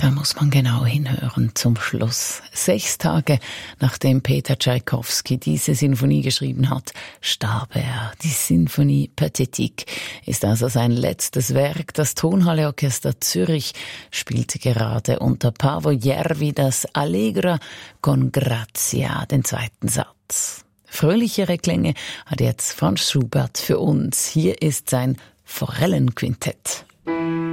Da muss man genau hinhören zum Schluss. 6 Tage nachdem Peter Tschaikowski diese Sinfonie geschrieben hat, starb er. Die Sinfonie Pathétique ist also sein letztes Werk. Das Tonhalle-Orchester Zürich spielte gerade unter Paavo Järvi das Allegra con grazia, den zweiten Satz. Fröhlichere Klänge hat jetzt Franz Schubert für uns. Hier ist sein Forellenquintett.